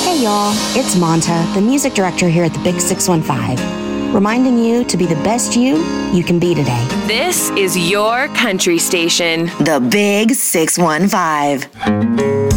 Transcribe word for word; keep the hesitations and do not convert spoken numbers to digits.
Hey y'all, it's Monta, the music director here at the Big six one five, reminding you to be the best you you can be today. This is your country station. The Big six one five.